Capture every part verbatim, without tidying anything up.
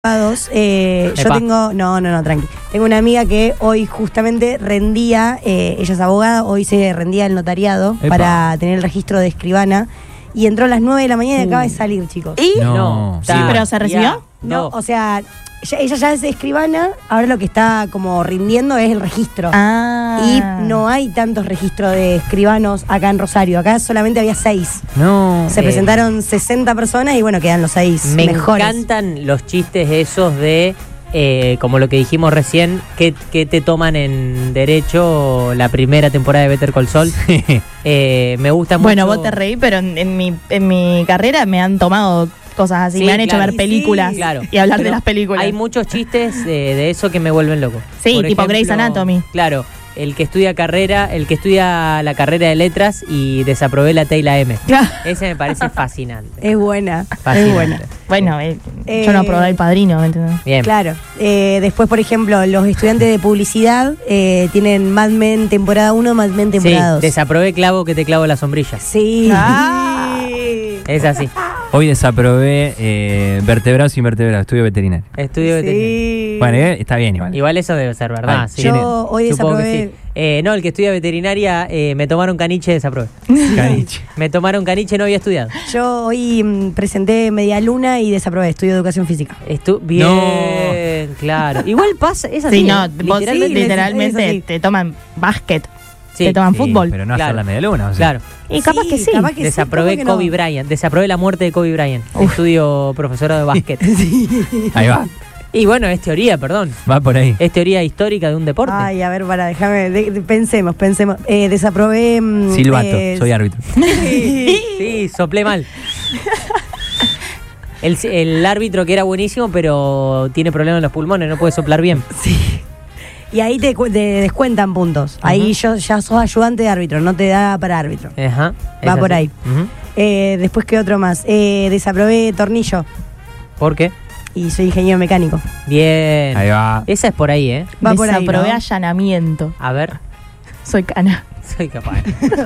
Eh, yo tengo, no, no, no, tranqui. Tengo una amiga que hoy justamente rendía, eh, ella es abogada, hoy se rendía el notariado Epa. para tener el registro de escribana y entró a las nueve de la mañana y uh. acaba de salir, chicos. ¿Y? No. no. Sí, ¿Pero se recibió? Yeah. No, o sea, ella, ella ya es escribana, ahora lo que está como rindiendo es el registro. Ah. Y no hay tantos registros de escribanos acá en Rosario, acá solamente había seis. No. Se eh. presentaron sesenta personas y bueno, quedan los seis Me mejores. encantan los chistes esos de, eh, como lo que dijimos recién, que, que te toman en derecho la primera temporada de Better Call Saul. eh, me gusta mucho. Bueno, vos te reí, pero en, en, mi, en mi carrera me han tomado cosas así, Sí, me han hecho claro. ver películas Sí, claro. y hablar Pero de las películas. Hay muchos chistes eh, de eso que me vuelven loco. Sí, Por tipo ejemplo, Grey's Anatomy. Claro, el que estudia carrera, el que estudia la carrera de letras y desaprobé la T y la M. Ese me parece fascinante. Es buena, Fascinante. es buena. Bueno, eh, Eh, yo no aprobé el Padrino, ¿me entiendes? Bien. Claro. Eh, después, por ejemplo, los estudiantes de publicidad eh, tienen Mad Men temporada uno, Mad Men temporada Sí, dos. desaprobé clavo que te clavo la sombrilla. Sí. Ah. Es así. Hoy desaprobé eh, vertebrados y invertebrados, estudio veterinario. Estudio veterinario. Sí. Bueno, eh, está bien igual. Igual eso debe ser verdad. Ay, sí. Yo hoy Supongo que desaprobé. sí. Eh, no, el que estudia veterinaria, eh, me tomaron caniche, desaprobé. Caniche. Me tomaron caniche, no había estudiado. Yo hoy mm, presenté media luna y desaprobé, estudio educación física. Estu bien, No. claro. Igual pasa, es así. Sí, no, ¿eh? vos literalmente. sí, literalmente es así. te toman básquet, Sí. te toman Sí, fútbol. Pero no Claro. hacer la media luna, o sea. Claro. Y capaz Sí, que sí. capaz que sí, Desaprobé ¿cómo que no? Kobe Bryant. Desaprobé la muerte de Kobe Bryant. Estudio profesora de básquet. Ahí va, Y bueno, es teoría, perdón. va por ahí. Es teoría histórica de un deporte. Ay, a ver, para, déjame, de- de- pensemos, pensemos. Eh, desaprobé. mm, Silbato, eh, soy árbitro. Sí, soplé mal. El, el árbitro que era buenísimo, pero tiene problemas en los pulmones, no puede soplar bien. Sí. Y ahí te, cu- te descuentan puntos. Ahí yo ya sos ayudante de árbitro, no te da para árbitro. Ajá. es Va por así. ahí. Ujú. Eh, después, ¿qué otro más? Eh, desaprobé tornillo ¿Por qué? y soy ingeniero mecánico. Bien. Ahí va. Esa es por ahí, ¿eh? Va por ahí, Desaprobé ¿no? allanamiento. A ver. Soy cana. Soy capaz.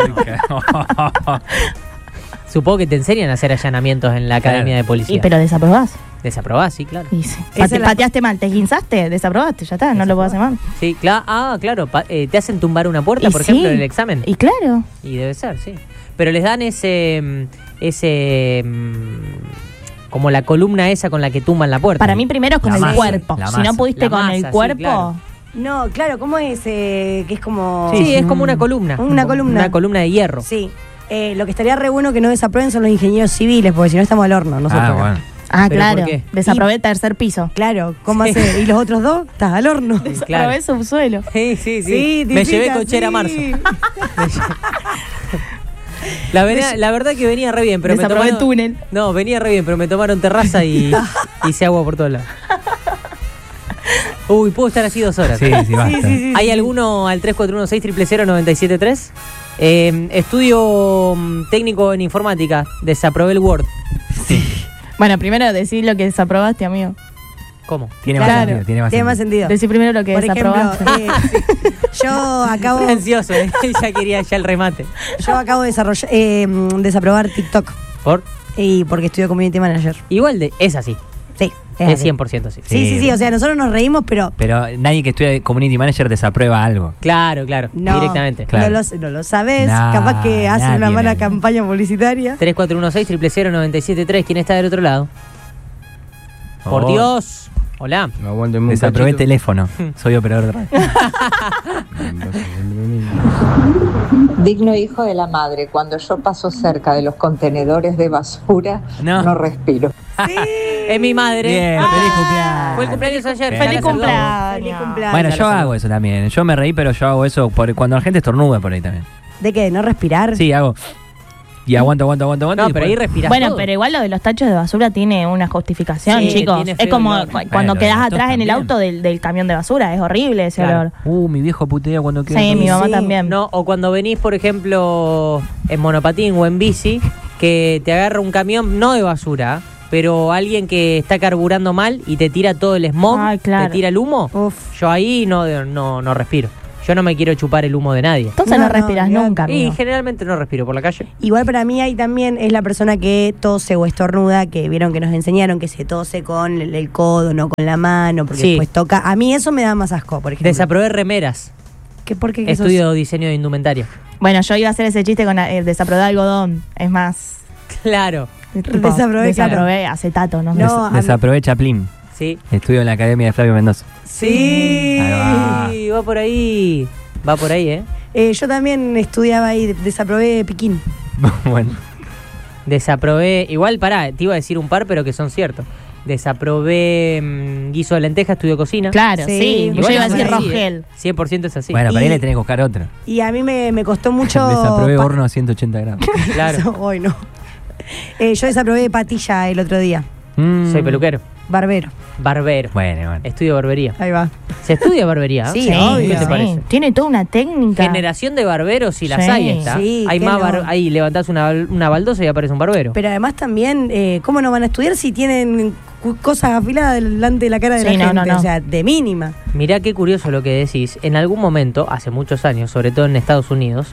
Supongo que te enseñan a hacer allanamientos en la Claro. academia de policía. Y pero desaprobás. Desaprobás, sí, claro. Y sí. Esa Pate- es la- pateaste mal, te guinzaste, desaprobaste, ya está, no lo puedo hacer mal. Sí, claro. Ah, claro. pa- eh, te hacen tumbar una puerta, Y por sí. ejemplo, en el examen. Y claro. Y debe ser, sí. Pero les dan ese. mm, ese. mm, como la columna esa con la que tumban la puerta. Para mí primero es con La el masa, cuerpo. la Si no masa. pudiste La con masa, el sí, cuerpo, claro. No, claro, ¿cómo es? Eh, que es como. Sí, es como una columna. Una columna. Una columna de hierro. Sí. Eh, lo que estaría re bueno que no desaprueben son los ingenieros civiles, porque si no estamos al horno nosotros. Ah, bueno. ah, ¿Pero claro, por qué? desaprobé tercer piso. Claro, ¿cómo Sí. hace? ¿Y los otros dos? ¿Estás al horno? Desaprobé subsuelo. Sí, sí, sí. Sí, Me tipita, llevé cochera sí. marzo. La, vena- la verdad que venía re bien, pero me Desaprobé tomaron. túnel. No, venía re bien, pero me tomaron terraza y hice agua por todos lados. Uy, puedo estar así dos horas. Sí, sí, basta. Sí, sí, sí. ¿Hay alguno al tres cuatro uno seis cero cero cero nueve siete tres? Eh, estudio mm, técnico en informática. Desaprobé el Word. Bueno, primero decir lo que desaprobaste, amigo. ¿Cómo? Tiene Claro, más sentido, tiene más Tiene más sentido. sentido. Decir primero lo que Por ejemplo, desaprobaste. eh, sí. yo acabo, Estoy ansioso, ¿eh? Ya quería ya el remate. yo acabo de desarrollar, eh, desaprobar TikTok ¿Por? y porque estudio community manager. Igual de, es así. Sí, Es así. cien por ciento así. Sí, sí, sí, o sea, nosotros nos reímos, pero Pero nadie que estudia community manager desaprueba algo. Claro, claro. no, Directamente. Claro. no, lo, no lo sabes. Nah, Capaz que hace una nadie, mala nadie. campaña publicitaria. tres cuatro uno seis cero cero cero nueve siete tres. ¿Quién está del otro lado? Por Oh. Dios. Hola. Desaprobé teléfono. Soy operador de radio. Digno hijo de la madre, cuando yo paso cerca de los contenedores de basura, No. no, respiro. Es mi madre. Bien, Ah, feliz cumpleaños. Fue el cumpleaños ayer. Feliz ya la Feliz saludamos. cumpleaños. Feliz cumpleaños. Bueno, ya yo lo hago saludo. eso también. Yo me reí, pero yo hago eso por, cuando la gente estornuda por ahí también. ¿De qué? ¿No respirar? Sí, hago. Y aguanto, aguanto, aguanto, aguanto. No, y pero ahí después- respiras Bueno, todo. pero igual lo de los tachos de basura tiene una justificación, Sí, chicos. tiene Es feo como olor. cu- Bueno, cuando lo quedás de los atrás en el también. auto del, del camión de basura. Es horrible ese Claro. olor. Uh, mi viejo putea cuando queda. Sí, todo. mi mamá Sí. también. No, o cuando venís, por ejemplo, en monopatín o en bici, que te agarra un camión, no de basura, pero alguien que está carburando mal y te tira todo el smog, Ay, claro. te tira el humo. Uf. Yo ahí no, no, no respiro. Yo no me quiero chupar el humo de nadie. Entonces No, no, no, respiras olvidate. nunca, Y amigo. generalmente no respiro por la calle. Igual para mí ahí también es la persona que tose o estornuda, que vieron que nos enseñaron que se tose con el, el codo, no con la mano, porque Sí. después toca. A mí eso me da más asco, por ejemplo. Desaprobé remeras. ¿Qué, ¿Por qué? ¿Qué sos? Estudio diseño de indumentaria. Bueno, yo iba a hacer ese chiste con el desaprobé algodón. Es más. Claro. tipo, Desaprobé, desaprobé acetato, ¿no? No, Des- a mí- desaprobé Chaplin. Sí. Estudio en la Academia de Flavio Mendoza. Sí. Ahí va. Sí, va por ahí. Va por ahí, ¿eh? Eh, yo también estudiaba ahí, desaprobé Piquín. Bueno. Desaprobé. Igual, pará, te iba a decir un par, pero que son ciertos. Desaprobé mm, guiso de lenteja, estudio cocina. Claro, Sí, sí. igual Yo iba a es decir así, ¿eh? Rogel. cien por ciento es así. Bueno, para ahí Y- le tenés que buscar otra. Y a mí me, me costó mucho. Desaprobé pa- horno a ciento ochenta grados. Claro. Hoy no. Eh, yo desaprobé patilla el otro día. Mm. Soy peluquero. Barbero. Barbero. Bueno, bueno. Estudio barbería. Ahí va. ¿Se estudia barbería? Sí, obvio. ¿Qué te Sí. parece? Tiene toda una técnica. Generación de barberos, si las Sí. hay, está. Sí, hay qué más no. bar- ahí levantás una, una baldosa y aparece un barbero. Pero además también, eh, ¿cómo no van a estudiar si tienen cu- cosas afiladas delante de la cara de Sí, la no, gente? no, no. O sea, de mínima. Mirá qué curioso lo que decís. En algún momento, hace muchos años, sobre todo en Estados Unidos,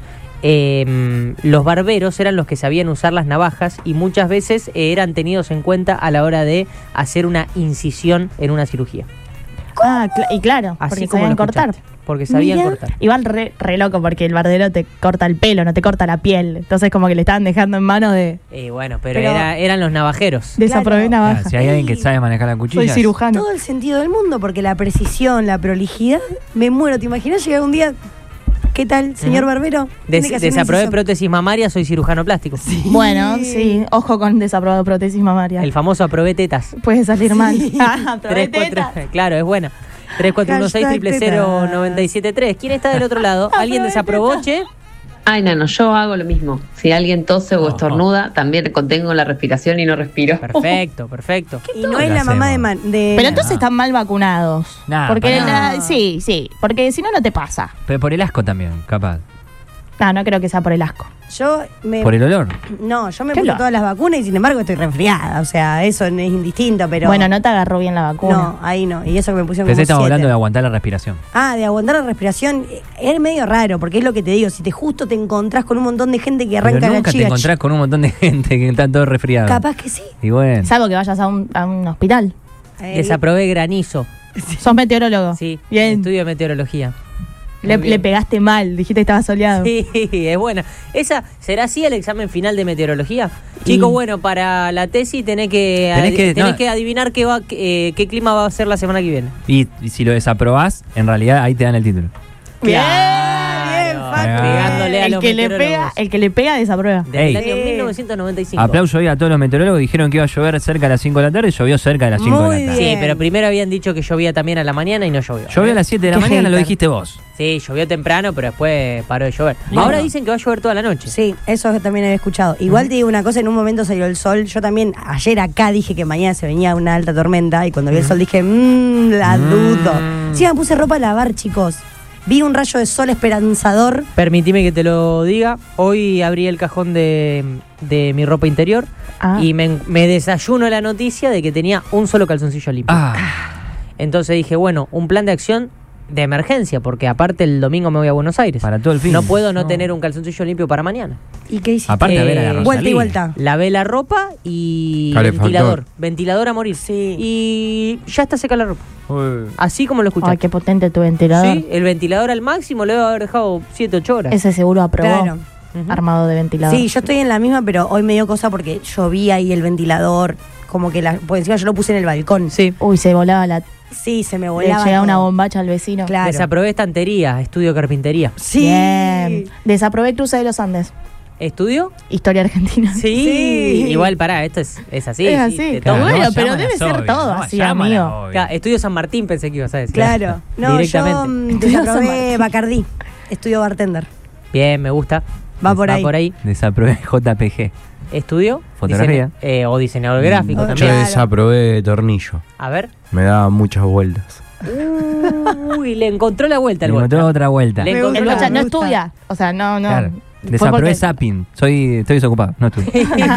eh, los barberos eran los que sabían usar las navajas y muchas veces eh, eran tenidos en cuenta a la hora de hacer una incisión en una cirugía. Ah, cl- y claro, Así porque como sabían lo cortar. escuchaste. Porque sabían Mirá. cortar. Igual re, re loco porque el barbero te corta el pelo, no te corta la piel. Entonces como que le estaban dejando en manos de Eh, bueno, pero, Pero- era- eran los navajeros. desaprobé Claro. navaja. Claro, si hay alguien que sabe manejar la cuchilla. Soy cirujano. Todo el sentido del mundo, porque la precisión, la prolijidad, me muero. ¿Te imaginas llegar un día? ¿Qué tal, señor Ujú. barbero? Des- Tiene que hacer una desaprobé incisión. prótesis mamaria, soy cirujano plástico. Bueno, sí, ojo con desaprobado prótesis mamaria. El famoso aprobé tetas. Puede salir mal. Ah, Tres, aprobé cuatro, tetas. claro, es buena. tres cuatro uno seis, cero cero nueve siete tres. ¿Quién está del otro lado? ¿Alguien desaprobó, che? Ay, Nano, yo hago lo mismo. Si alguien tose o Oh. estornuda, también contengo la respiración y no respiro. Perfecto, perfecto. Y no Todo es lo la mamá de, hacemos. man- de- Pero entonces están mal vacunados. Nah, porque pará. la- sí, sí, porque si no no te pasa. Pero por el asco también, capaz. No, no creo que sea por el asco. Yo me. Por el olor. No, yo me ¿Qué puse lo- todas las vacunas y sin embargo estoy resfriada. O sea, eso es indistinto, pero. Bueno, no te agarró bien la vacuna. No, ahí no. Y eso que me pusieron Pensé que como estamos siete. hablando de aguantar la respiración. Ah, de aguantar la respiración. eh, Es medio raro, porque es lo que te digo. Si te justo te encontrás con un montón de gente que arranca Pero la nunca te chica. encontrás con un montón de gente que están todos resfriados. Capaz que sí. Y bueno. Salvo que vayas a un, a un hospital. Eh, Desaprobé granizo. Sos meteorólogo. Sí, Bien. estudio meteorología. Le, Muy bien. le pegaste mal, dijiste que estaba soleado. Sí, es buena. Esa, ¿será así el examen final de meteorología? Chicos, bueno, para la tesis tenés que, Tenés adi- que- tenés no. que adivinar qué, va, qué, eh, qué clima va a ser la semana que viene. Y, y si lo desaprobás, en realidad ahí te dan el título. Bien, bien, Facu. Pegándole a El los que, le pega, meteorólogos. el que le pega desaprueba. Desde el Ey. año Sí. mil novecientos noventa y cinco. Aplauso hoy a todos los meteorólogos. Dijeron que iba a llover cerca de las cinco de la tarde y llovió cerca de las cinco Muy de la tarde. Sí, Bien. pero primero habían dicho que llovía también a la mañana y no llovió. Llovió a las siete de la Qué mañana, lo hater. dijiste vos. Sí, llovió temprano, pero después paró de llover. Bueno. Ahora dicen que va a llover toda la noche. Sí, eso también he escuchado. Igual te digo una cosa, en un momento salió el sol. Yo también ayer acá dije que mañana se venía una alta tormenta y cuando vi el sol dije, mmm, la Mm. dudo. Sí, me puse ropa a lavar, chicos. Vi un rayo de sol esperanzador. Permitime que te lo diga. Hoy abrí el cajón de, de mi ropa interior Ah. y me, me desayuno la noticia de que tenía un solo calzoncillo limpio. Ah, Entonces dije, bueno, un plan de acción de emergencia, porque aparte el domingo me voy a Buenos Aires. para todo el fin. No puedo no, tener un calzoncillo limpio para mañana. ¿Y qué hiciste? Aparte de ver a la Eh, Rosalía. Vuelta y vuelta. Lavé la ropa y Calefactor. ventilador. Ventilador a morir. Sí. Y ya está seca la ropa. Uy. Así como lo escuchaste. Ay, qué potente tu ventilador. Sí, el ventilador al máximo lo debo haber dejado siete ocho horas. Ese seguro aprobó. Claro. Ujú. Armado de ventilador. Sí, yo estoy en la misma, pero hoy me dio cosa porque llovía ahí el ventilador. Como que la. Por encima yo lo puse en el balcón. Sí. Uy, se volaba la. Sí, se me Le volaba. llega una todo. bombacha al vecino. Claro. Desaprobé estantería, estudio carpintería. Sí. Bien. Desaprobé Cruce de los Andes. ¿Estudio? Historia argentina. Sí. Igual, pará, esto es, es así. es sí, así. te Claro, tomo. Bueno, no, pero llaman debe las ser obvias, todo no, así, llaman las amigo. obvias. Claro, estudio San Martín pensé que ibas a decir. Claro. No, yo Directamente. mm, desaprobé Bacardí. Estudio bartender. Bien, me gusta. Va por Va ahí. por ahí. Desaprobé J P G. ¿Estudio? Fotografía. Disene- eh, o diseñador gráfico Mm, Yo también. Claro. desaprobé tornillo. A ver. Me daba muchas vueltas. Uy, le encontró la vuelta al Le encontró Bocha. otra vuelta. Le Me encontró El gusta. la Bocha no me gusta. estudia. O sea, no, no. Claro. Fue Desaprobé porque- zapping. Soy, estoy desocupado, no estudio.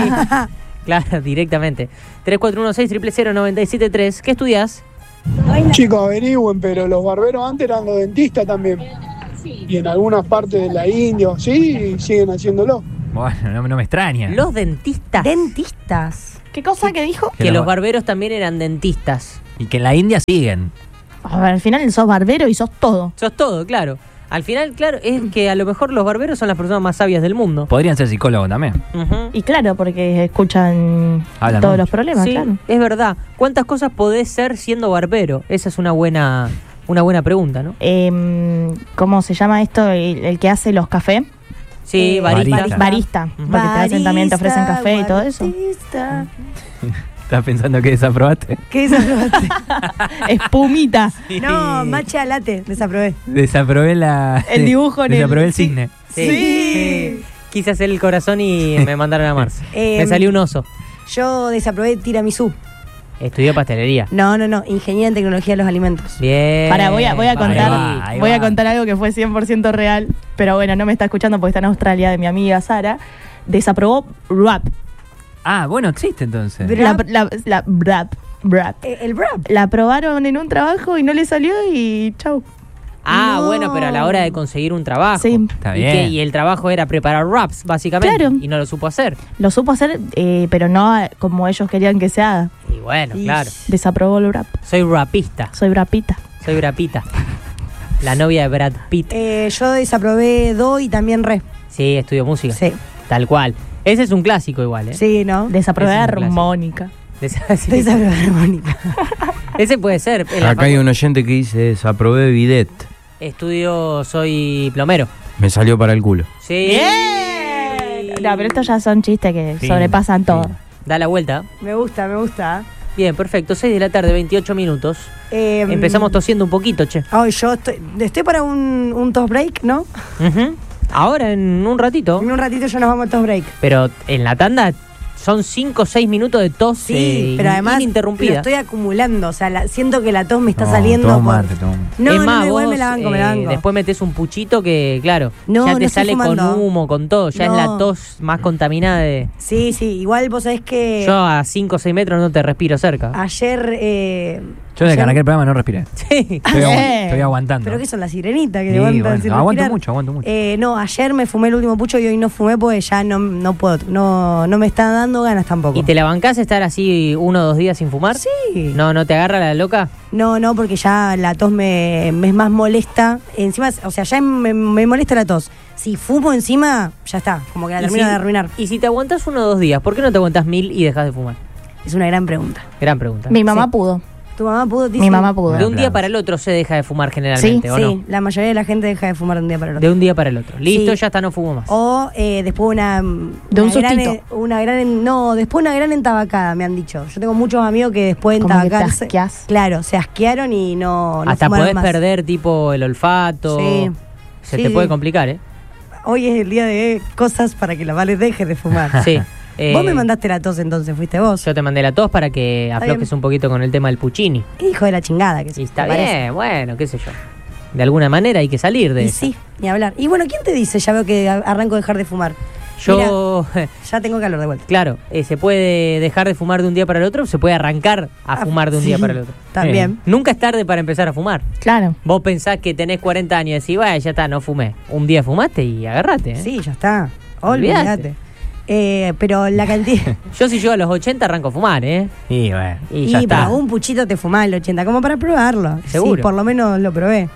Claro, directamente. tres cuatro uno seis, cero cero cero, nueve siete tres. ¿Qué estudias? Chicos, averigüen, pero los barberos antes eran los dentistas también. y en algunas partes de la India, sí, siguen haciéndolo. Bueno, no, no me extraña. Los dentistas. Dentistas. ¿Qué cosa que dijo? Que los barberos también eran dentistas. Y que en la India siguen. A ver, al final sos barbero y sos todo. Sos todo, claro. Al final, claro, es que a lo mejor los barberos son las personas más sabias del mundo. Podrían ser psicólogos también. Uh-huh. Y claro, porque escuchan Hablan todos mucho. los problemas, Sí, claro. es verdad. ¿Cuántas cosas podés ser siendo barbero? Esa es una buena, una buena pregunta, ¿no? Eh, ¿Cómo se llama esto? El, el que hace los cafés. Sí, Eh, barista. barista. Barista. Porque te hacen también, te ofrecen café y todo eso. Barista. ¿Estás pensando que desaprobaste? ¿Qué desaprobaste? Espumita. No, matcha latte, desaprobé. Desaprobé la... El dibujo en el- Desaprobé el sí. cisne. Sí. Sí. Quise hacer el corazón y me mandaron a Mars. Eh, me salió un oso. Yo desaprobé tiramisú. Estudió pastelería. No, no, no, ingeniería en tecnología de los alimentos. Bien. Para, voy a, voy a Ahí contar, va, ahí voy a va. contar algo que fue cien por ciento real, pero bueno, no me está escuchando porque está en Australia, de mi amiga Sara. Desaprobó rap. Ah, bueno, existe entonces. Bra- La, la, la rap, rap. Eh, el rap. La aprobaron en un trabajo y no le salió y chau. Ah, No. bueno, pero a la hora de conseguir un trabajo. Sí. Está ¿Y bien. qué? Y el trabajo era preparar raps, básicamente. Claro. Y no lo supo hacer. Lo supo hacer, eh, pero no como ellos querían que se haga. Y bueno, Y- claro. Desaprobó el rap. Soy rapista. Soy rapita. Soy rapita. La novia de Brad Pitt. Eh, yo desaprobé do y también re. Sí, estudio música. Sí, Tal cual. Ese es un clásico igual, ¿eh? sí, ¿no? Desaprobé Ese es un clásico. armónica. Ese, sí. Desaprobé armónica. Ese puede ser. En la Acá hay facu- un oyente que dice, desaprobé bidet. Estudio, soy plomero. Me salió para el culo. Sí. ¡Bien! No, pero estos ya son chistes que Sí, sobrepasan sí. todo. Da la vuelta. Me gusta, me gusta. Bien, perfecto. seis de la tarde, veintiocho minutos. Eh, Empezamos tosiendo un poquito, che. Ay, yo estoy, estoy para un, un toast break, ¿no? Ujú. Ahora, en un ratito. En un ratito ya nos vamos al toast break. Pero en la tanda son cinco o seis minutos de tos Sí, eh, pero además lo ininterrumpida. estoy acumulando. O sea, la- siento que la tos me está No, saliendo. toma por- mate, toma. No, es no, más, no, igual vos, me la banco, me la eh, banco. después metes un puchito que, claro, No, ya no te estoy sale fumando. con humo, con todo. Ya es No. la tos más contaminada de... Sí, sí, igual vos sabés que Yo a cinco o seis metros no te respiro cerca. ayer... Eh, Yo desde que ayer- arranqué el programa no respiré. Sí. Estoy, agu- Eh. estoy aguantando. ¿Pero qué son las sirenitas que Sí, levantan bueno, sin aguanto respirar? mucho, aguanto mucho. Eh, no, ayer me fumé el último pucho y hoy no fumé porque ya no, no puedo, no, no me está dando ganas tampoco. ¿Y te la bancás estar así uno o dos días sin fumar? Sí. No, ¿no te agarra la loca? No, no, porque ya la tos me, me es más molesta. Encima, o sea, ya me, me molesta la tos. Si fumo encima, ya está, como que la Y termino si- de arruinar. Y si te aguantás uno o dos días, ¿por qué no te aguantás mil y dejas de fumar? Es una gran pregunta. Gran pregunta. Mi mamá Sí. pudo. ¿Tu mamá pudo? Mi mamá pudo. De un Claro. día para el otro se deja de fumar generalmente, Sí, ¿o Sí, no? la mayoría de la gente deja de fumar de un día para el otro. De un día para el otro. Listo, Sí. ya está, no fumo más. O eh, después una, De un una gran, sustito. una gran, no, después una gran entabacada, me han dicho. Yo tengo muchos amigos que después de Como que te entabacarse, asqueás. claro, se asquearon y no, no Hasta fumaron podés más. perder tipo el olfato. Sí. Se Sí, te sí. puede complicar, ¿eh? Hoy es el día de cosas para que la Vale deje de fumar. Sí. Eh, Vos me mandaste la tos entonces, fuiste vos. Yo te mandé la tos para que Está aflojes bien. un poquito con el tema del Puccini. Hijo de la chingada que Y está ¿te parece? bien, bueno, qué sé yo. De alguna manera hay que salir de Y eso. sí, ni hablar. Y bueno, ¿quién te dice? Ya veo que a- arranco a dejar de fumar. Yo, Ya tengo calor de vuelta. claro, eh, se puede dejar de fumar de un día para el otro, se puede arrancar a Ah, fumar de un sí, día para el otro. también. Nunca es tarde para empezar a fumar. Claro. Vos pensás que tenés cuarenta años y decís, vaya, ya está, no fumé. Un día fumaste y agarrate. ¿eh? Sí, ya está. Olvídate. Olvídate. Eh, pero la cantidad. Yo si llego a los ochenta arranco a fumar, ¿eh? Y bueno, Y, Y, ya para está. un puchito te fumás el ochenta, como para probarlo. Seguro. Sí, por lo menos lo probé.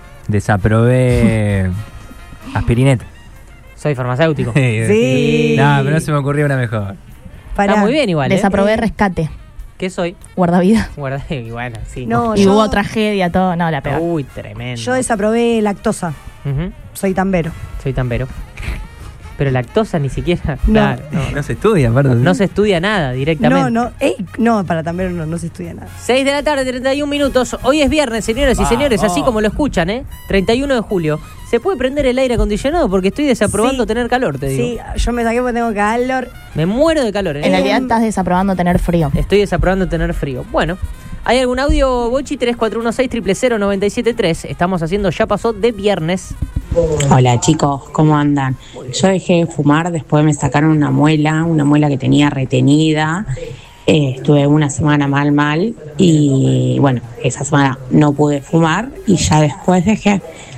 desaprobé aspirineta. Soy farmacéutico. Sí. No, pero no se me ocurrió una mejor. Pará. Está muy bien igual, ¿eh? Desaprobé Eh. rescate. ¿Qué soy? Guardavida. Guarda, y bueno, sí. No, Y yo, hubo tragedia, todo. No, la peor. Uy, tremendo. yo desaprobé lactosa. Ujú, Soy tambero. Soy tambero. Pero lactosa ni siquiera. No. Claro, no, no. No se estudia, aparte. No se estudia nada directamente. No, no, ey, no, para tambero no, no se estudia nada. seis de la tarde, treinta y un minutos. Hoy es viernes, señoras y Vamos. señores, así como lo escuchan, ¿eh? treinta y uno de julio. ¿Se puede prender el aire acondicionado? Porque estoy desaprobando Sí. tener calor, te digo. Sí, yo me saqué porque tengo calor. Me muero de calor, ¿eh? En realidad estás desaprobando tener frío. Estoy desaprobando tener frío. Bueno, ¿hay algún audio, Bochi? tres cuatro uno seis, cero cero cero, nueve siete tres. Estamos haciendo Ya Pasó de viernes. Hola chicos, ¿cómo andan? Yo dejé de fumar, después me sacaron una muela, una muela que tenía retenida. Eh, estuve una semana mal, mal y bueno, esa semana no pude fumar y ya después dejé.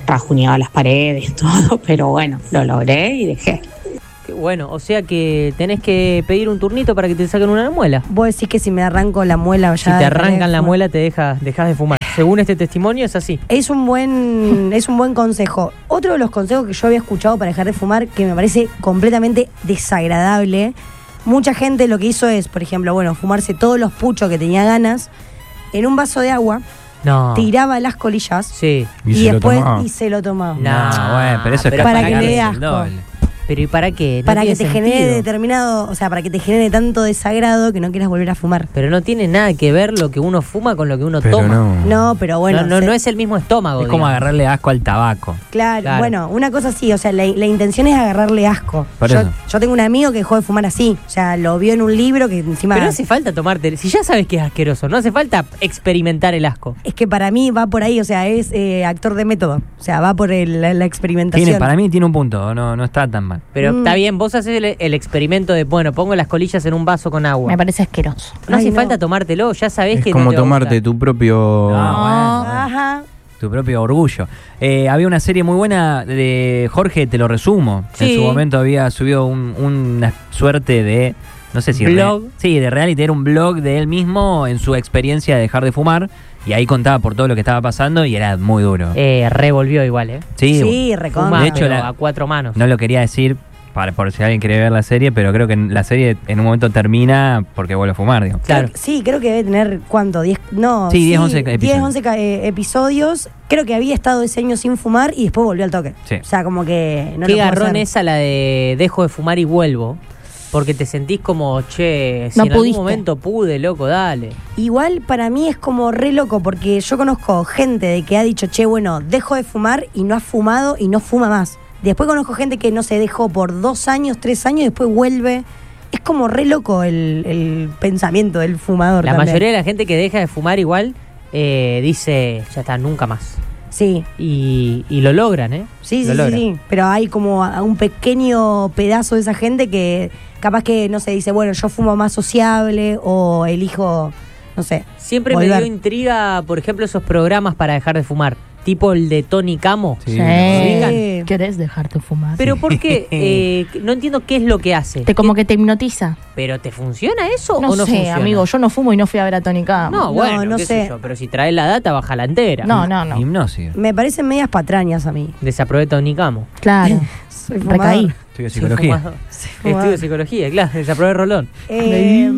rajuñaba las paredes, todo, pero bueno, lo logré y dejé. Qué bueno, o sea que tenés que pedir un turnito para que te saquen una muela. Vos decís que si me arranco la muela ya... Si te dejaré de arrancan la fumar. muela te dejas, dejas de fumar. Según este testimonio es así. Es un buen es un buen consejo. Otro de los consejos que yo había escuchado para dejar de fumar, que me parece completamente desagradable, mucha gente lo que hizo es, por ejemplo, bueno, fumarse todos los puchos que tenía ganas en un vaso de agua, No. tiraba las colillas Sí. y, Y se lo después tomaba. y se lo tomaba. No, No, bueno, pero eso es pero para que cagarse le dé el asco. doble. Pero ¿y para qué? No Para que tiene te genere sentido. determinado, o sea, para que te genere tanto desagrado que no quieras volver a fumar. Pero no tiene nada que ver lo que uno fuma con lo que uno Pero toma. no. No, pero bueno. no, no, se- no es el mismo estómago. Es como digamos. agarrarle asco al tabaco. Claro, Claro. bueno, una cosa sí, o sea, la, la intención es agarrarle asco. Por Yo, eso. yo tengo un amigo que dejó de fumar así, o sea, lo vio en un libro que encima... Pero no hace falta tomarte. Si ya sabes que es asqueroso, no hace falta experimentar el asco. Es que para mí va por ahí, o sea, es eh, actor de método, o sea, va por el- la, la experimentación. Tiene, para mí tiene un punto, no, no está tan mal. Pero Mm. está bien, vos haces el, el experimento de, bueno, pongo las colillas en un vaso con agua. Me parece asqueroso. No Ay, hace no. falta tomártelo, ya sabés Es que como no te va a tomarte gustar. tu propio... Ah, bueno. Ajá. Tu propio orgullo. Eh, había una serie muy buena de Jorge, te lo resumo. Sí. En su momento había subido un- una suerte de, no sé si... ¿Blog? re- sí, de reality, era un blog de él mismo en su experiencia de dejar de fumar. Y ahí contaba por todo lo que estaba pasando y era muy duro. Eh, revolvió igual, ¿eh? sí, Sí, recontra. Fumá, De hecho, pero la- a cuatro manos. no lo quería decir para, por si alguien quiere ver la serie, pero creo que la serie en un momento termina porque vuelve a fumar, digo. Claro. Creo que- sí, creo que debe tener, ¿cuánto? diez, no, Sí, diez, once diez, episodios. once ca- eh, episodios. Creo que había estado ese año sin fumar y después volvió al toque. Sí. O sea, como que no Qué lo puedo garrón hacer. esa la de dejo de fumar y vuelvo. Porque te sentís como, che, si No en algún pudiste. momento pude, loco, dale. Igual para mí es como re loco porque yo conozco gente de que ha dicho, che, bueno, dejo de fumar y no ha fumado y no fuma más. Después conozco gente que no se dejó por dos años, tres años y después vuelve. Es como re loco el, el pensamiento del fumador. La también. mayoría de la gente que deja de fumar igual eh, dice, ya está, nunca más. Sí, Y, y lo logran, ¿eh? sí, Lo sí, sí, logran. sí. Pero hay como a- un pequeño pedazo de esa gente que capaz que, no sé, dice, bueno, yo fumo más sociable o elijo, no sé. Siempre me volver. dio intriga, por ejemplo, esos programas para dejar de fumar. Tipo el de Tony Camo. Sí. Sí. Sí. ¿Querés dejarte fumar? Pero ¿por qué? Eh, no entiendo qué es lo que hace. Te, como que te hipnotiza. ¿Pero te funciona eso No, o no sé, funciona? amigo, yo no fumo y no fui a ver a Tony Camo. No, No, bueno, no qué sé. sé yo. Pero si traes la data, baja la entera. no, no, no. Hipnosis. Me parecen medias patrañas a mí. Desaprobé Tony Camo. Claro. Soy fumador. Recaí. Estudio Soy psicología. fumador. fumador. Estudio psicología, claro. Desaprobé Rolón. Eh,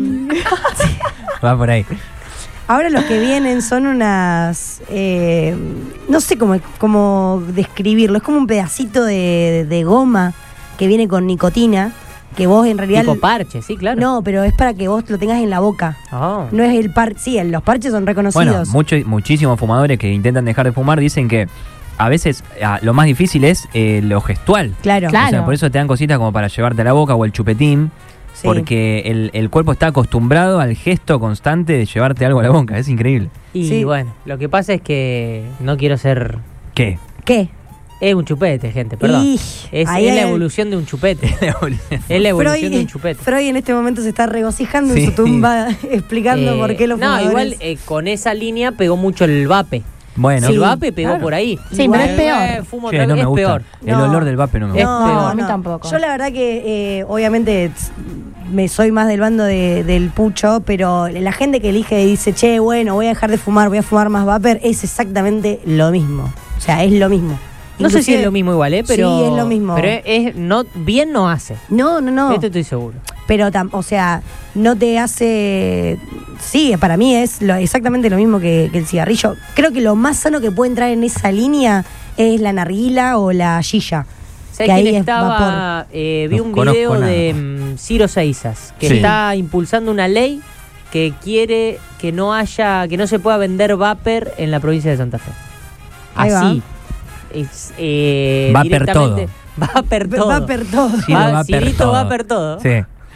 Va por ahí. ahora los que vienen son unas... eh, no sé cómo, cómo describirlo. Es como un pedacito de, de goma que viene con nicotina, que vos en realidad... Tipo parche, sí, claro. No, pero es para que vos lo tengas en la boca. Ah. No es el par... Sí, los parches son reconocidos. Bueno, mucho, muchísimos fumadores que intentan dejar de fumar dicen que a veces ah, lo más difícil es eh, lo gestual. Claro. Claro. O sea, por eso te dan cositas como para llevarte a la boca o el chupetín. Sí. Porque el, el cuerpo está acostumbrado al gesto constante de llevarte algo a la boca. Es increíble. Y Sí. bueno, lo que pasa es que no quiero ser... ¿Qué? ¿Qué? Es un chupete, gente, perdón. Y Es, ahí es la hay- evolución de un chupete. Es la evolución de un chupete. Freud en este momento se está regocijando Sí. en su tumba explicando Eh, por qué los No, fumadores... igual eh, con esa línea pegó mucho el vape. Bueno, el Sí, vape pegó claro. por ahí. Sí, Igual, pero es peor. Eh, fumo che, otra no vez, me es gusta. peor. El No. olor del vape no me Es gusta. No, peor. a mí no. tampoco. Yo la verdad que eh, obviamente tss, me soy más del bando de- del pucho, pero la gente que elige y dice, che, bueno, voy a dejar de fumar, voy a fumar más vapor, es exactamente lo mismo. O sea, es lo mismo. No sé si Inclusive- es lo mismo igual, ¿eh? Pero, Sí, es lo mismo. Pero es, es- no, bien no hace. No, no, no. Esto estoy seguro. Pero, tam- o sea, no te hace... Sí, para mí es lo- exactamente lo mismo que, que el cigarrillo. Creo que lo más sano que puede entrar en esa línea es la narguila o la shisha. ¿Sabes Que ahí quién es estaba? Eh, vi No un conozco video nada. de mm, Ciro Seizas, que Sí. está impulsando una ley que quiere que no haya, que no se pueda vender vapor en la provincia de Santa Fe. Ahí va. Así. Es, eh, Vapor directamente- Vapor todo. Vapor todo. Ciro Va- Vapor Cirito todo. Vapor todo. Sí.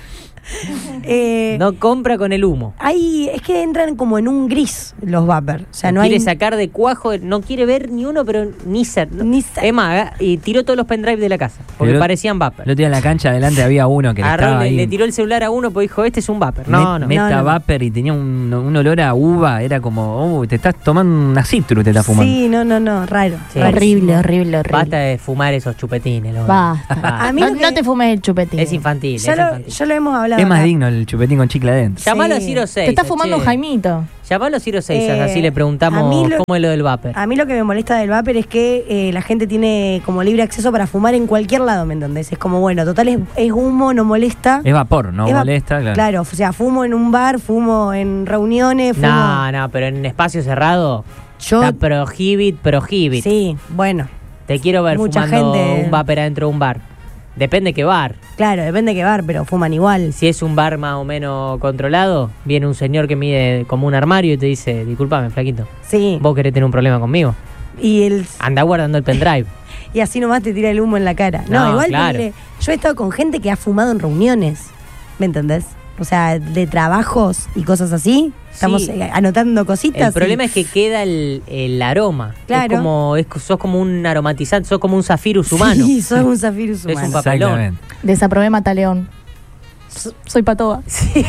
Eh, No compra con el humo. hay, es que entran como en un gris los vapor. O sea, Lo no quiere hay. sacar de cuajo, no quiere ver ni uno, pero ni ser. Ni sa- Es más, haga- y tiró todos los pendrives de la casa, porque Pero- parecían vapor. El otro día en la cancha adelante había uno que le Agarró, estaba le, ahí. le tiró el celular a uno, pues dijo, este es un vapor. No, Met- no. Meta No, no. vapor y tenía un, un olor a uva. Era como, oh, te estás tomando una citrus, te estás fumando. Sí, no, no, no, raro. Sí. rarísimo. Horrible, horrible, horrible. Basta de fumar esos chupetines. lo- Basta. Ah, A mí no, lo que- no te fumes el chupetín. es infantil, Ya es lo, infantil. ya lo hemos hablado. Es más acá. digno el chupetín con chicle adentro. Llamalo a Sí. Ciro seis. Te estás fumando un Jaimito. Llamalo a Ciro seis, Eh, así le a preguntamos mí lo- cómo es lo del vapor. A mí lo que me molesta del vapor es que eh, la gente tiene como libre acceso para fumar en cualquier lado, ¿me entendés? Es como, bueno, total es, es humo, no molesta. Es vapor, no Es va- molesta, claro. Claro, o sea, fumo en un bar, fumo en reuniones, fumo... No, no, pero en espacio cerrado Yo... está prohibit, prohibit. Sí, bueno, Te quiero ver Mucha fumando gente- un vapor adentro de un bar. Depende qué bar. claro, depende de qué bar, pero fuman igual. Si es un bar más o menos controlado, viene un señor que mide como un armario y te dice, discúlpame, flaquito, Sí, vos querés tener un problema conmigo. y, el, Anda guardando el pendrive. y así nomás te tira el humo en la cara. No, No, igual claro. ponele, yo he estado con gente que ha fumado en reuniones, ¿me entendés? O sea, de trabajos y cosas así. Estamos Sí. eh, anotando cositas. El problema y- es que queda el, el aroma. Claro. Es como, es, sos como un aromatizante, sos como un zafirus humano. Sí, sos un zafirus Es un humano. papelón. Exactamente. Desaprobé Mataleón. So- Soy patoa.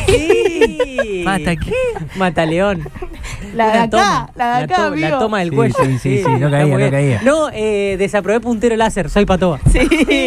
Sí. ¿Mata qué? Mataleón. La de Una acá, toma, la de acá, to- amigo. la toma del Sí, cuello. sí, sí, sí, no está caía, muy no bien. caía. No, eh, desaprobé puntero láser, soy patoa. Sí.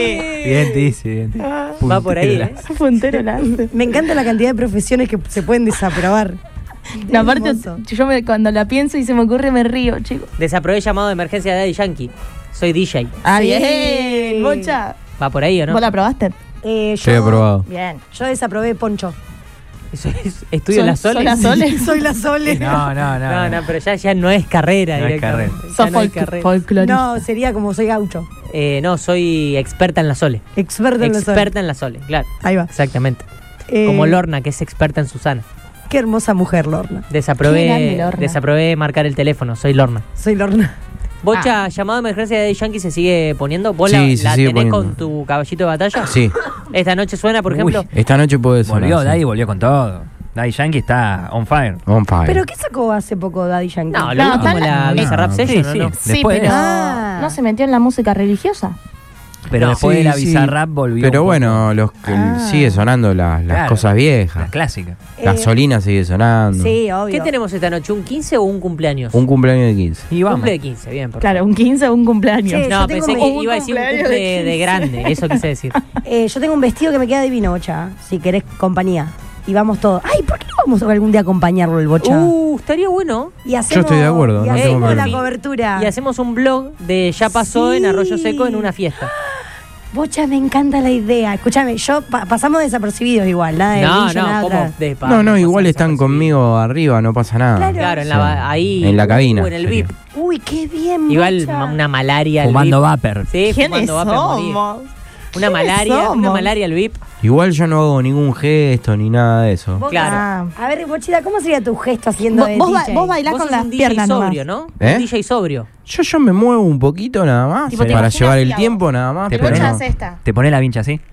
Bien, dice, bien. Va por ahí, ¿eh? Puntero la hace. Me encanta la cantidad de profesiones que se pueden desaprobar. No, aparte, Hermoso. yo me- cuando la pienso y se me ocurre me río, chicos. Desaprobé llamado de emergencia de Daddy Yankee. Soy D J. Ah, Sí. bien, bocha. ¿Va por ahí o no? ¿Vos la probaste? Eh, Yo he aprobado. Bien. Yo desaprobé Poncho. Eso es- ¿Estudio ¿Son- la Sole? son la Sole? Soy la Sole. No, no, no. No, no, pero ya, ya no es carrera No es directamente. carrera. Ya Sos no es folk- carrera. folclorista. No, sería como soy gaucho. Eh, no, soy experta en la Sole. Experto en la Sole. Experta en la Sole, claro. Ahí va. Exactamente. Eh, Como Lorna, que es experta en Susana. Qué hermosa mujer, Lorna. Qué Desaprobé, grande, Lorna. desaprobé marcar el teléfono, soy Lorna. Soy Lorna. Bocha, llamado de emergencia de Daddy Yankee se sigue poniendo. ¿Vos Sí, la, se la sigue tenés poniendo. con tu caballito de batalla? Sí. Esta noche suena, por Uy. ejemplo. Esta noche puede ser. Volvió, Daddy volvió con todo. Daddy Yankee está on fire. On fire. ¿Pero qué sacó hace poco Daddy Yankee? No, lo No, último, está la la- Bizarrap no, Session, sí, ¿o sí. no? Sí, Después- pero Ah. no se metió en la música religiosa. Pero No. después Sí, de la sí. Bizarrap volvió. Pero un bueno, los que Ah. sigue sonando las, las Claro. cosas poco- viejas. Las clásicas. Eh, Gasolina sigue sonando. Sí, obvio. ¿Qué tenemos esta noche? ¿Un quince o un cumpleaños? Un cumpleaños de quince. Y vamos. Cumple de quince, bien. perfecto. Claro, un quince o un cumpleaños. Sí. No, yo tengo pensé un- que un iba a decir un cumpleaños cumple de de, de grande, eso quise decir. Eh, yo tengo un vestido que me queda divino, Bocha. Si querés compañía. Y vamos todos. Ay, ¿por qué no vamos algún día a acompañarlo el Bocha? Uh, estaría bueno. y hacemos, estoy de acuerdo, Y no tengo hacemos la problema. cobertura. Y hacemos un blog de Ya pasó Sí. en Arroyo Seco en una fiesta. Bocha, me encanta la idea. Escúchame, yo pa- pasamos desapercibidos igual. Nada de No, brillo, no, nada ¿cómo? atrás. De pa- No, no, pasar igual están desapercibido. conmigo arriba, no pasa nada. Claro. Claro, en la, Sí. ba- ahí. En la cabina o en el sería. V I P. Uy, qué bien, Igual Bocha. ma- una malaria. al Fumando V I vapor. P. Sí, ¿Quiénes fumando vapor a morir. somos? Una ¿Quiénes malaria, una somos? malaria al V I P. Igual yo no hago ningún gesto ni nada de eso. Bocha. Claro. A ver, Bochita, ¿cómo sería tu gesto haciendo Vos, de vos, ba- D J? vos bailás Vos con sos las un D J piernas nomás. sobrio, ¿no? ¿Eh? Un D J sobrio. Yo, yo me muevo un poquito nada más Tipo, te para imaginas llevar así el a tiempo vos. nada más. Te El pero bocha no. hace esta. ¿Te pones la vincha así?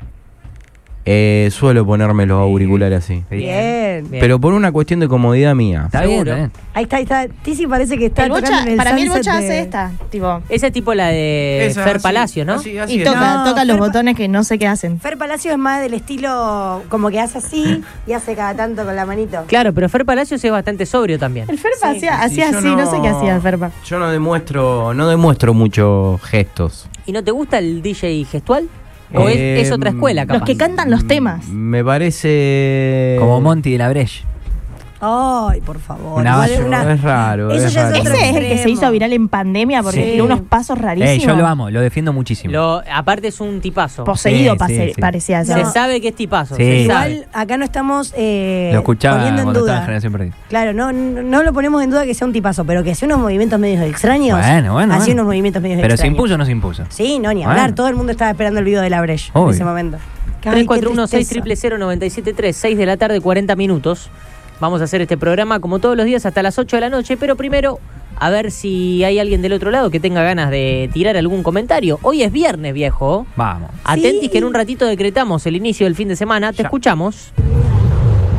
Eh, suelo ponerme los auriculares así. Bien. Bien. Pero por una cuestión de comodidad mía. Está bien, Seguro. está bien. Ahí está, ahí está. Tizi parece que está El bocha, tocando en el para mí el sunset bocha de- hace esta. Tipo, Esa es tipo la de Esa, Fer así, Palacio, ¿no? así, así y es. toca, No, toca los Fer- botones que no sé qué hacen. Fer Palacio es más del estilo como que hace así y hace cada tanto con la manito. Claro, pero Fer Palacios es bastante sobrio también. El Ferpa hacía, Sí, hacía yo así, no... sé qué hacía el Ferpa. Yo no demuestro, no demuestro muchos gestos. ¿Y no te gusta el D J gestual? ¿O Eh, es, es otra escuela, capaz? Los que cantan los temas. Me parece. Como Monty de la Breche. Ay, por favor. Una Igual base, una- Es raro. Eso es ya es raro. otro Ese es el que se extremo. hizo viral en pandemia porque Sí. tiró unos pasos rarísimos. Eh, yo lo amo, lo defiendo muchísimo. Lo, aparte es un tipazo. Poseído Sí, pase- sí, sí. parecía Se ser. No. sabe que es tipazo. Sí. Se Igual sabe. acá no estamos eh, lo escuchaba poniendo en cuando estaba en duda. Generación Perdida. Claro, no, no, no lo ponemos en duda que sea un tipazo, pero que hace unos movimientos medios extraños. Bueno, bueno, Hacía bueno. unos movimientos medios Pero se extraños. impuso o no se impuso. Sí, no, ni Bueno. hablar. Todo el mundo estaba esperando el video de la Breche en Obvio. ese momento. Ay, tres qué cuatro uno seis tristeza. cero cero cero nueve siete tres, seis de la tarde, cuarenta minutos. Vamos a hacer este programa como todos los días hasta las ocho de la noche, pero primero a ver si hay alguien del otro lado que tenga ganas de tirar algún comentario. Hoy es viernes, viejo. Vamos. Atentis Sí. que en un ratito decretamos el inicio del fin de semana. Te Ya. escuchamos.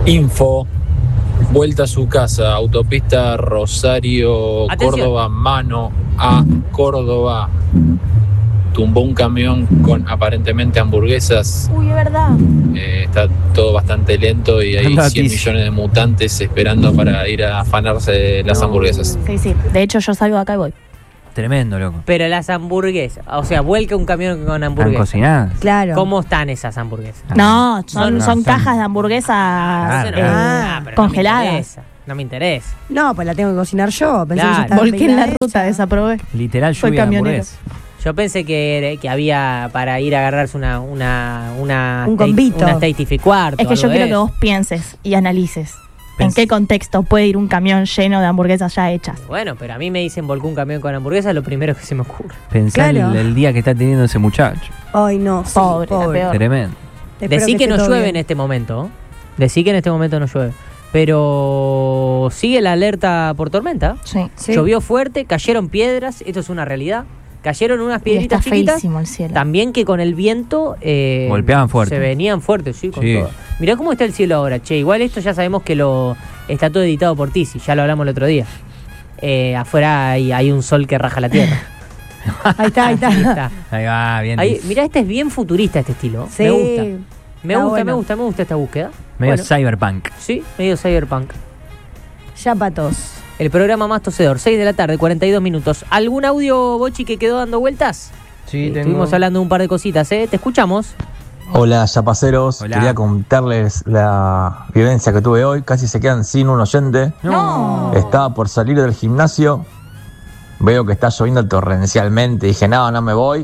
Info. Vuelta a su casa, autopista Rosario, Atención. Córdoba, mano a Córdoba. Tumbó un camión con aparentemente hamburguesas. Uy, es verdad. Eh, está todo bastante lento y hay Noticia. cien millones de mutantes esperando para ir a afanarse las hamburguesas. Sí, sí. De hecho, yo salgo de acá y voy. Tremendo, loco. Pero las hamburguesas, o sea, vuelca un camión con ¿Están hamburguesas. cocinadas? Claro. ¿Cómo están esas hamburguesas? No, son, no, son son- cajas de hamburguesas Claro. eh, Ah, pero congeladas. No me interesa. No me interesa. No, pues la tengo que cocinar yo. Pensé Claro. que ya estaba Volqué en la pedida ruta, hecha. desaprobé. Literal Fue lluvia de camionero. hamburguesas. Yo pensé que, era- que había para ir a agarrarse una una una Un tate- combito. una Tasty Cuarto. Es que yo algo de quiero que eso. vos pienses y analices. ¿En Pens- qué contexto puede ir un camión lleno de hamburguesas ya hechas? Bueno, pero a mí me dicen volcó un camión con hamburguesas, lo primero que se me ocurre. Pensá Claro. el, el día que está teniendo ese muchacho. Ay, no. Sí, Pobre, la pobre. peor. Tremendo. Espero Decí que, esté no todo llueve bien. en este momento. ¿eh? Decí que en este momento no llueve. Pero sigue la alerta por tormenta. Sí. Sí. Llovió fuerte, cayeron piedras, esto es una realidad. Cayeron unas Y piedritas está chiquitas. feísimo el cielo. También que con el viento eh, Golpeaban fuerte. Se venían fuertes, sí, con Sí. todo. Mirá cómo está el cielo ahora, che. Igual esto ya sabemos que lo está todo editado por Tizi, ya lo hablamos el otro día. Eh, afuera hay, hay un sol que raja la tierra. Ahí está, ahí está. Ahí está. Ahí va, bien. Ahí, mirá, este es bien futurista este estilo. Sí. Me gusta. Me Está gusta, bueno. me gusta, me gusta esta búsqueda. Medio Bueno, cyberpunk. sí, medio cyberpunk. Ya patos. El programa más tosedor, seis de la tarde, cuarenta y dos minutos. ¿Algún audio, Bochi, que quedó dando vueltas? Sí, Eh, Estuvimos hablando de un par de cositas, ¿eh? Te escuchamos. Hola, chapaceros. Hola. Quería contarles la vivencia que tuve hoy. Casi se quedan sin un oyente. No. Estaba por salir del gimnasio. Veo que está lloviendo torrencialmente. Dije, no, no me voy.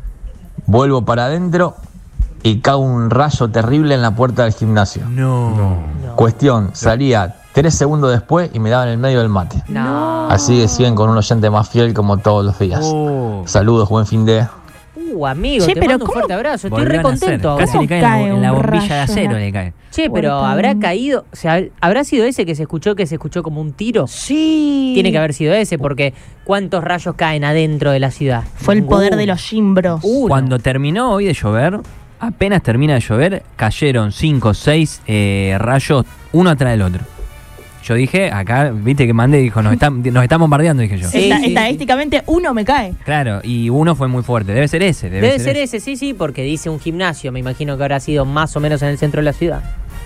Vuelvo para adentro y cae un rayo terrible en la puerta del gimnasio. No. Cuestión, salía tres segundos después y me daban en el medio del mate. No. Así que siguen con un oyente más fiel como todos los días. Oh. Saludos, buen fin de... Uh, amigo, Che, te pero mando un ¿cómo? fuerte abrazo. Estoy Volvió re a nacer. contento ahora. Casi le cae en cae la, en la un bombilla de rayo, acero. no? Le cae. Che, pero Puerta. habrá caído, o sea, ¿habrá sido ese que se escuchó, que se escuchó como un tiro? Sí. Tiene que haber sido ese, porque ¿cuántos rayos caen adentro de la ciudad? Fue el poder Ninguno. de los gimbros. Uno. Cuando terminó hoy de llover, apenas termina de llover, cayeron cinco o seis rayos uno atrás del otro. Yo dije, acá, viste que mandé, dijo, nos están, nos están bombardeando, dije yo. Sí, Esta- sí, estadísticamente uno me cae. Claro, y uno fue muy fuerte. Debe ser ese. Debe, Debe ser ese, sí, sí, porque dice un gimnasio, me imagino que habrá sido más o menos en el centro de la ciudad.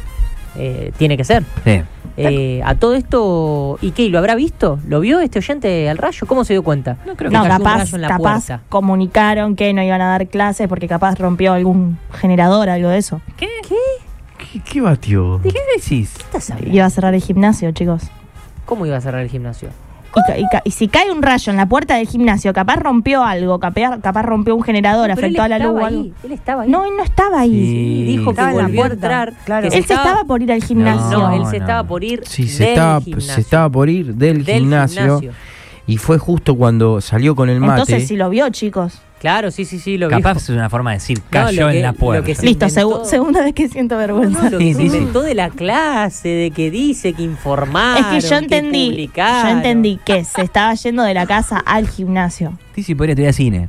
Eh, tiene que ser. Sí. Eh, a todo esto, ¿y qué? ¿Lo habrá visto? ¿Lo vio este oyente al rayo? ¿Cómo se dio cuenta? No creo No, cayó un capaz, rayo en la capaz puerta. comunicaron que no iban a dar clases porque capaz rompió algún generador, algo de eso. ¿Qué? ¿Qué? ¿Qué, qué batió? ¿De qué decís? ¿Qué estás hablando? Iba a cerrar el gimnasio, chicos. ¿Cómo iba a cerrar el gimnasio? Y, ca- y ca- y si cae un rayo en la puerta del gimnasio, capaz rompió algo, capaz, capaz rompió un generador, No, pero afectó a él la luz o estaba algo. ahí, Él estaba ahí. No, él no estaba ahí. Sí. Dijo que Estaba en la volvió a puerta, entrar. claro. que Él se estaba por ir al gimnasio. No, él No, se no. estaba por ir Sí, se del estaba, gimnasio. se estaba por ir del, Del gimnasio, gimnasio. y fue justo cuando salió con el mate. Entonces, si lo vio, chicos. Claro, sí, sí, sí, lo Capaz vio. es una forma de decir, No, cayó lo que- en la lo puerta. que se Listo, inventó- segu- segunda vez que siento vergüenza. No, lo que Sí, se sí, sí. inventó de la clase, de que dice que informaron, Es que yo entendí, yo publicaron. entendí que se estaba yendo de la casa al gimnasio. Sí, sí, podría estudiar cine.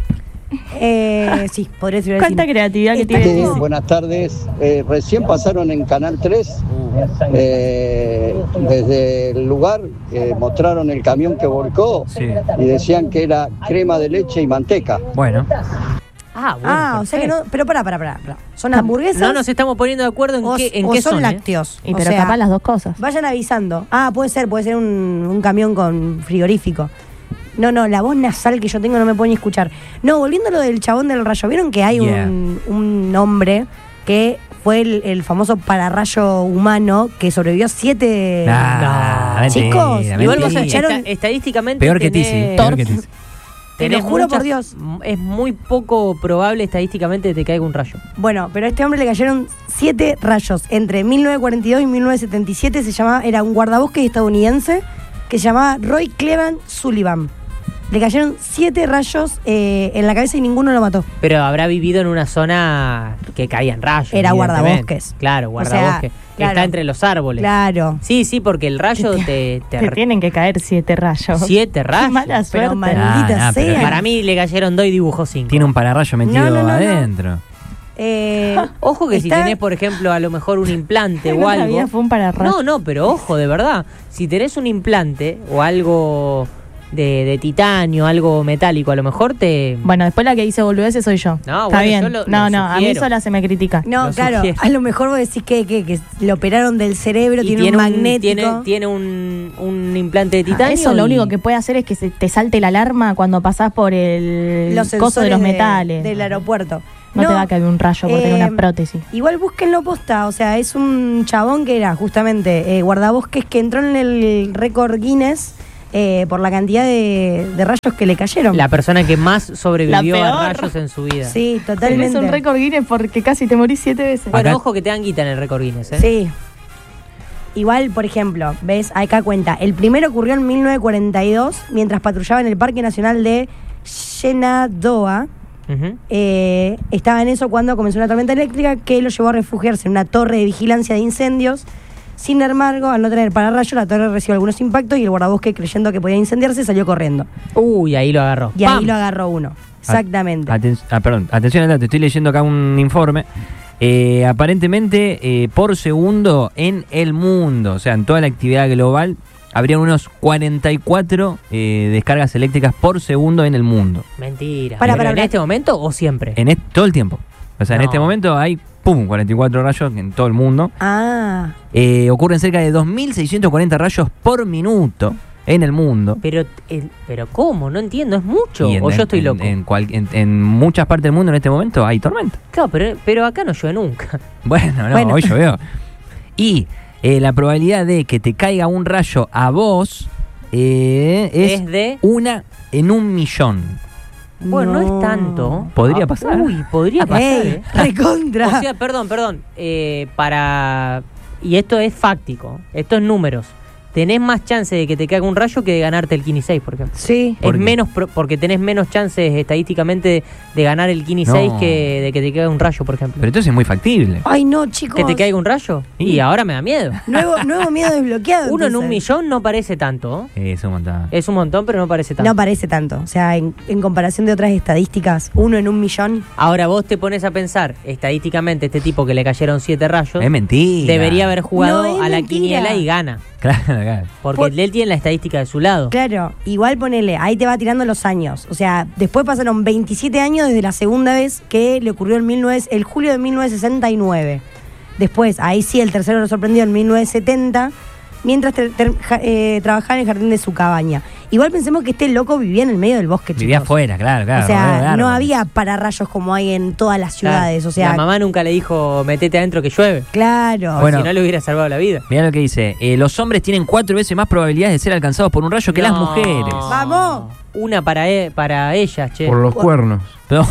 Eh, sí, podría decir. Cuánta creatividad que Está tiene. bien. Tizi. Buenas tardes. Eh, recién pasaron en Canal tres. Eh, desde el lugar eh, mostraron el camión que volcó Sí. y decían que era crema de leche y manteca. Bueno, Ah, bueno, Ah, o sea que no. Pero pará, pará, pará. pará. ¿Son hamburguesas? No nos estamos poniendo de acuerdo en o, qué, en o qué son, son, ¿eh? lácteos. Y O pero sea, capaz las dos cosas. Vayan avisando. Ah, puede ser, puede ser un, un camión con frigorífico. No, no, la voz nasal que yo tengo no me puede ni escuchar. No, volviendo a lo del chabón del rayo. ¿Vieron que hay Yeah. un, un hombre que fue el, el famoso pararrayo humano que sobrevivió a siete... Nah, mentira, Chicos, mentira. Igual vos escucharon- esta- estadísticamente Peor que tenés- Tizi, peor que Tizi. Te lo tenés juro por muchas- Dios. Es muy poco probable estadísticamente que te caiga un rayo. Bueno, pero a este hombre le cayeron siete rayos entre mil novecientos cuarenta y dos y mil novecientos setenta y siete. Se llamaba, era un guardabosques estadounidense que se llamaba Roy Cleveland Sullivan. Le cayeron siete rayos eh, en la cabeza y ninguno lo mató. Pero habrá vivido en una zona que caían rayos. Era evidentemente. guardabosques. Claro, O guardabosques. sea, claro. Está entre los árboles. Claro. Sí, sí, porque el rayo te, te, Te tienen que caer siete rayos. siete rayos. Qué mala suerte. Pero maldita Ah, nah, pero sea. Para mí le cayeron dos y dibujó cinco. Tiene un pararrayo metido No, no, no, no. adentro. Eh, Ojo que si está- tenés, por ejemplo, a lo mejor un implante En o otra algo. vida fue un pararrayo. No, no, pero ojo, de verdad. Si tenés un implante o algo de, de titanio, algo metálico, a lo mejor te. Bueno, después la que dice boludeces soy yo. No, Está bueno, bien. yo lo- no, lo no, a mí sugiero. sola se me critica. No, Lo claro, sugiero. a lo mejor vos decís que, que, que lo operaron del cerebro, Y tiene, un magnético. Tiene, tiene un, un implante de titanio. Eso lo y- único que puede hacer es que se te salte la alarma cuando pasás por el Los coso de sensores los metales. del aeropuerto. No, te va a caer un rayo por tener eh, una prótesis. Igual búsquenlo posta, o sea, es un chabón que era justamente eh, guardabosques que entró en el récord Guinness eh, por la cantidad de, de rayos que le cayeron. La persona que más sobrevivió La a peor. rayos en su vida. Sí, Tenés totalmente. un récord Guinness porque casi te morís siete veces. Bueno, Acá- ojo que te dan guita en el récord Guinness, ¿eh? Sí. Igual, por ejemplo, ves, acá cuenta, el primero ocurrió en mil novecientos cuarenta y dos mientras patrullaba en el Parque Nacional de Shenandoah. Ujú. Eh, estaba en eso cuando comenzó una tormenta eléctrica que lo llevó a refugiarse en una torre de vigilancia de incendios. Sin embargo, al no tener pararrayos, la torre recibió algunos impactos y el guardabosque, creyendo que podía incendiarse, salió corriendo. Uy, ahí lo agarró. Y ¡Pam! ahí lo agarró uno. Exactamente. Aten- ah, perdón, atención al dato, estoy leyendo acá un informe. Eh, aparentemente, eh, por segundo en el mundo, o sea, en toda la actividad global, habrían unos cuarenta y cuatro eh, descargas eléctricas por segundo en el mundo. Mentira. Para, ¿Pero para, ¿En para. este momento o siempre? En est- todo el tiempo. O sea, en No. este momento hay, pum, cuarenta y cuatro rayos en todo el mundo. Ah, Eh, ocurren cerca de dos mil seiscientos cuarenta rayos por minuto en el mundo. Pero, el- pero ¿cómo? No entiendo, es mucho. Y en- o yo estoy en- loco. En, cual- en- en muchas partes del mundo en este momento hay tormenta. Claro, pero, pero acá no llueve nunca. Bueno, no, Bueno. hoy llovió. Y eh, la probabilidad de que te caiga un rayo a vos eh, es Es de. una en un millón. Bueno, no, es tanto. Podría Ah, pasar. Uy, podría pasar. ey, ¿eh? recontra. O sea, perdón, perdón. eh, para. Y esto es fáctico. Esto es números. Tenés más chance de que te caiga un rayo que de ganarte el Kini seis, por ejemplo. Sí. ¿Por Es qué? menos pro- porque tenés menos chances estadísticamente de ganar el Kini No. seis que de que te caiga un rayo, por ejemplo. Pero entonces es muy factible. Ay, no, chicos. ¿Que te caiga un rayo? Sí. Y ahora me da miedo. Nuevo, nuevo miedo desbloqueado. Uno en un entonces. millón no parece tanto. ¿eh? Eso un montón. Es un montón, pero no parece tanto. No parece tanto. O sea, en, en comparación de otras estadísticas, uno en un millón. Ahora vos te pones a pensar, estadísticamente, este tipo que le cayeron siete rayos, Es mentira. debería haber jugado No, es a la mentira. quiniela y gana. Claro, claro. Porque Por- él tiene la estadística de su lado. Claro, igual ponele, ahí te va tirando los años. O sea, después pasaron veintisiete años desde la segunda vez que le ocurrió en mil nueve- el julio de mil novecientos sesenta y nueve. Después, ahí sí, el tercero lo sorprendió en mil novecientos setenta, mientras ter- ter- ja- eh, trabajaba en el jardín de su cabaña. Igual pensemos que este loco vivía en el medio del bosque, Vivía chicos. afuera, claro, claro. O rodeado de sea, no árboles. había pararrayos como hay en todas las ciudades. Claro. O sea, la mamá nunca le dijo, metete adentro que llueve. claro. Bueno. Si no le hubiera salvado la vida. Mirá lo que dice. eh, los hombres tienen cuatro veces más probabilidades de ser alcanzados por un rayo que las No. mujeres. ¡Vamos! Una para, e- para ellas, che. Por los cuernos. Pero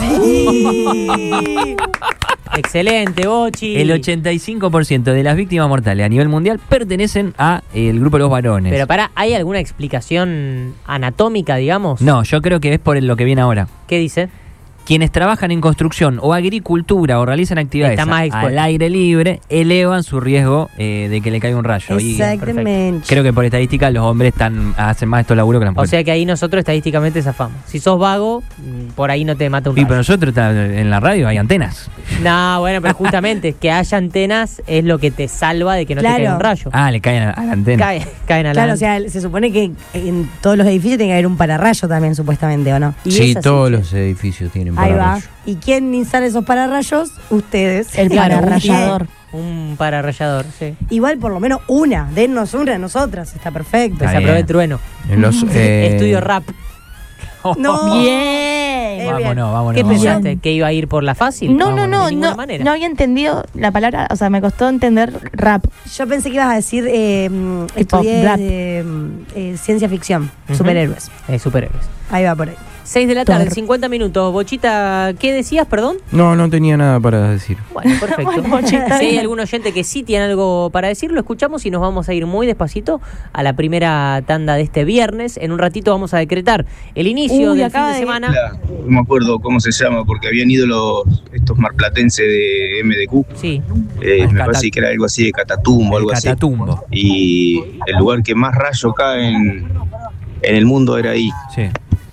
Excelente, Bochi. el ochenta y cinco por ciento de las víctimas mortales a nivel mundial pertenecen a eh, el grupo de los varones. Pero para, ¿hay alguna explicación anatómica, digamos? No, yo creo que es por lo que viene ahora. ¿Qué dice? Quienes trabajan en construcción o agricultura o realizan actividades Está más a- expuesto. al aire libre elevan su riesgo eh, de que le caiga un rayo. Y Exactamente. creo que por estadística los hombres están hacen más estos laburos que las O mujeres. sea que ahí nosotros estadísticamente zafamos. Si sos vago, mm, por ahí no te mata un Sí, rayo. pero nosotros ta- en la radio hay antenas. No, bueno, pero justamente que haya antenas es lo que te salva de que no Claro. te caiga un rayo. Ah, le caen a, a la antena. Cae- caen a la Claro, o sea, se supone que en todos los edificios tiene que haber un pararrayo también, supuestamente, ¿o no? Y Sí, es así, todos che. los edificios tienen Ahí va. pararrayos. ¿Y quién instala esos pararrayos? Ustedes. El Claro, pararrayador. Un pararrayador, sí. Igual por lo menos una, dennos una de nosotras, está perfecto. Está Se aprobó bien. el trueno. En los, eh, Estudio rap. No. Bien. Eh, bien. Vámonos, vámonos. ¿Qué vámonos. pensaste? ¿Que iba a ir por la fácil? No, no, no, De ninguna no, manera. no había entendido la palabra, o sea, me costó entender rap. Yo pensé que ibas a decir, eh, mm, Tipo estudié rap. eh, mm, eh, ciencia ficción, Ujú. superhéroes. Eh, superhéroes. Ahí va por ahí. seis de la tarde, Thor. cincuenta minutos. Bochita, ¿qué decías, perdón? No, no tenía nada para decir. Bueno, perfecto. Bueno, Bochita, Si hay bien. algún oyente que sí tiene algo para decir, lo escuchamos y nos vamos a ir muy despacito a la primera tanda de este viernes. En un ratito vamos a decretar el inicio Uy, del fin acaba de de- semana. No me acuerdo cómo se llama, porque habían ido los estos marplatenses de M D Q. Sí. Eh, Al me Cata- parece que era algo así de Catatumbo, algo así. Catatumbo. Y el lugar que más rayo cae en, en el mundo era ahí. Sí.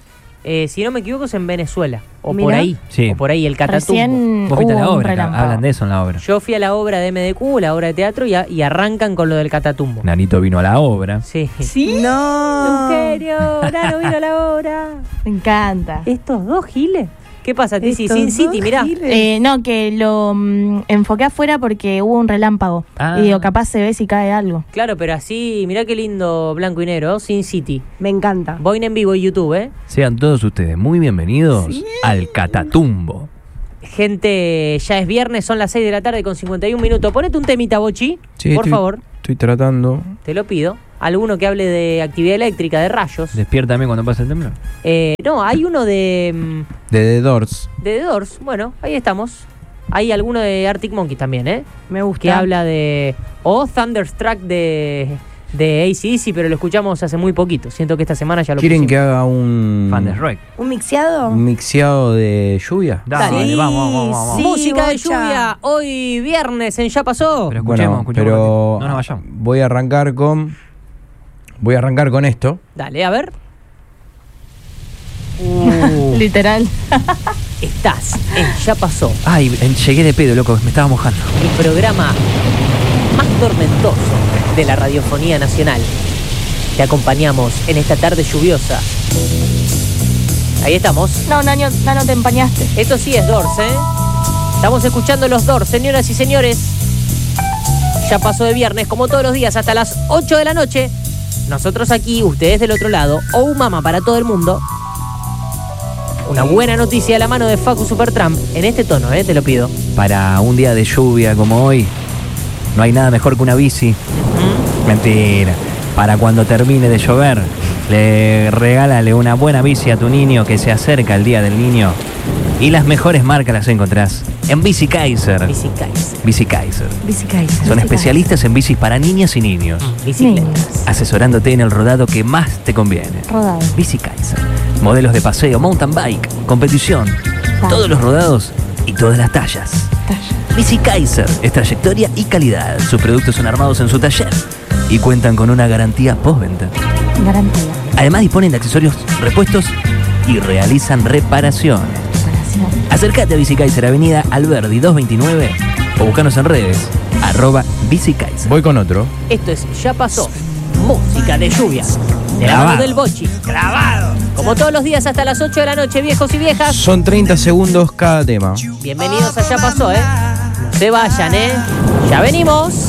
Eh, si no me equivoco es en Venezuela. O Mirá. por ahí. Sí. O por ahí, el Catatumbo. Recién Vos fuiste a la hubo un obra, acá, relámpago. hablan de eso en la obra. Yo fui a la obra de M D Q, la obra de teatro, y, a- y arrancan con lo del Catatumbo. Nanito vino a la obra. Sí. ¿Sí? No. Eugenio, Nano vino a la obra. Me encanta. ¿Estos dos giles? ¿Qué pasa, Tizi? Estos Sin City, dos mirá. giles. Eh, no, que lo mm, enfoqué afuera porque hubo un relámpago. Ah. Y digo, capaz se ve si cae algo. Claro, pero así, mirá qué lindo blanco y negro, Sin City. Me encanta. Voy en vivo en YouTube, ¿eh? Sean todos ustedes muy bienvenidos al Catatumbo. Gente, ya es viernes, son las seis de la tarde con cincuenta y un minutos. Ponete un temita, Bochi, Sí, por estoy- favor, Estoy tratando. te lo pido. Alguno que hable de actividad eléctrica, de rayos. Despiértame cuando pase el temblor. Eh, no, hay uno de, mm, De The Doors. de The Doors. Bueno, ahí estamos. Hay alguno de Arctic Monkeys también, ¿eh? Me gusta. Que habla de... O Thunderstruck de, de A C D C, pero lo escuchamos hace muy poquito. Siento que esta semana ya lo ¿Quieren pusimos. que haga un, Fan de Rock. ¿Un mixeado? un mixeado de lluvia? Dale, Sí, vamos, vamos, vamos. vamos. sí. Música de Bocha. lluvia, hoy viernes en Ya Pasó. Pero escuchemos, Bueno, escuchemos. pero un ratito. No nos vayamos. voy a arrancar con... Voy a arrancar con esto. Dale, a ver. Literal. Estás en Ya Pasó, Ay, en- llegué de pedo, loco, me estaba mojando. el programa más tormentoso de la radiofonía nacional. Te acompañamos en esta tarde lluviosa. Ahí estamos. No, Nano, Nano, te empañaste. Esto sí es Doors, ¿eh? Estamos escuchando los Doors, señoras y señores. Ya pasó de viernes, como todos los días, hasta las ocho de la noche. Nosotros aquí, ustedes del otro lado. Oh, mamá, para todo el mundo. Una buena noticia a la mano de Facu Supertramp. En este tono, ¿eh? Te lo pido. Para un día de lluvia como hoy, no hay nada mejor que una bici. Mentira. Para cuando termine de llover, le regálale una buena bici a tu niño que se acerca el día del niño. Y las mejores marcas las encontrás en Bici Kaiser. Bici Kaiser. Bici Kaiser. Bici Kaiser. Son especialistas en bicis para niñas y niños, Bicicletas. asesorándote en el rodado que más te conviene. Rodado. Bici Kaiser. Modelos de paseo, mountain bike, competición, todos los rodados y todas las tallas. Bici Kaiser es trayectoria y calidad. Sus productos son armados en su taller y cuentan con una garantía postventa. Garantía. Además disponen de accesorios repuestos y realizan reparaciones. Acércate a Bici Kaiser, Avenida Alberdi doscientos veintinueve o buscanos en redes, arroba Bici Kaiser. Voy con otro. Esto es Ya Pasó. Música de lluvia. De la Grabado. mano del Bochi. Grabado. Como todos los días hasta las ocho de la noche, viejos y viejas. Son treinta segundos cada tema. Bienvenidos a Ya Pasó, ¿eh? No se vayan, ¿eh? Ya venimos.